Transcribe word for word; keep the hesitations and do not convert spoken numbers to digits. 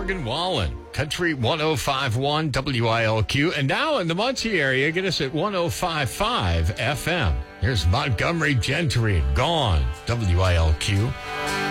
Morgan Wallen. Country one oh five point one W I L Q. And now in the Muncie area, get us at one oh five point five F M. Here's Montgomery Gentry, Gone, W I L Q.